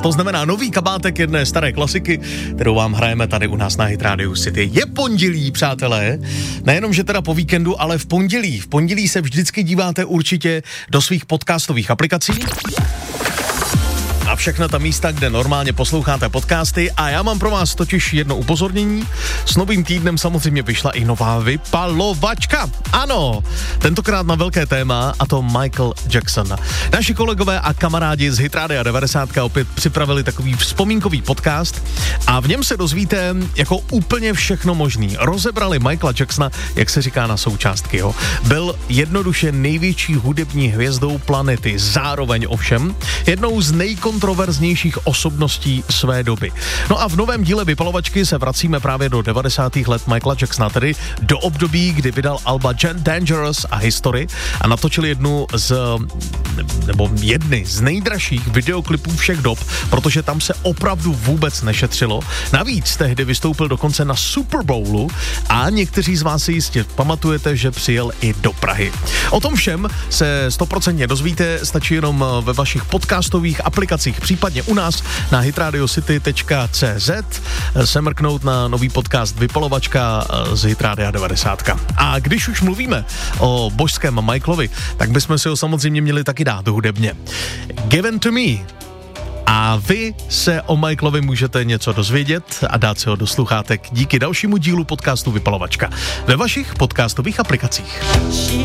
To znamená nový kabátek jedné staré klasiky, kterou vám hrajeme tady u nás na Hit Radio City. Je pondělí, přátelé. Nejenom, že teda po víkendu, ale v pondělí. V pondělí se vždycky díváte určitě do svých podcastových aplikací. A všechna ta místa, kde normálně posloucháte podcasty. A já mám pro vás totiž jedno upozornění. S novým týdnem samozřejmě vyšla i nová vypalovačka. Ano, tentokrát na velké téma, a to Michael Jackson. Naši kolegové a kamarádi z Hit Radio 90 opět připravili takový vzpomínkový podcast a v něm se dozvíte jako úplně všechno možný. Rozebrali Michaela Jacksona, jak se říká, na součástky. Jo. Byl jednoduše největší hudební hvězdou planety, zároveň ovšem jednou z nejkontroverznějších osobností své doby. No a v novém díle vypalovačky se vracíme právě do 90. let Michaela Jacksona, tedy do období, kdy vydal alba Dangerous a History a natočil jedny z nejdražších videoklipů všech dob, protože tam se opravdu vůbec nešetřilo. Navíc tehdy vystoupil dokonce na Super Bowlu a někteří z vás si jistě pamatujete, že přijel i do Prahy. O tom všem se 100% dozvíte, stačí jenom ve vašich podcastových aplikacích, případně u nás na hitradiocity.cz se mrknout na nový podcast Vypalovačka z Hit Radio 90. A když už mluvíme o božském Michaelovi, tak bychom si ho samozřejmě měli taky dát hudebně. Given to me. A vy se o Michaelovi můžete něco dozvědět a dát si ho do sluchátek díky dalšímu dílu podcastu Vypalovačka ve vašich podcastových aplikacích.